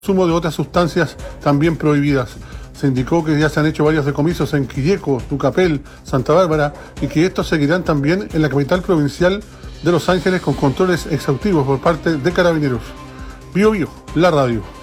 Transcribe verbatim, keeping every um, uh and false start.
consumo de otras sustancias también prohibidas. Se indicó que ya se han hecho varios decomisos en Quilleco, Tucapel, Santa Bárbara y que estos seguirán también en la capital provincial de Los Ángeles con controles exhaustivos por parte de Carabineros. Bio Bio, la radio.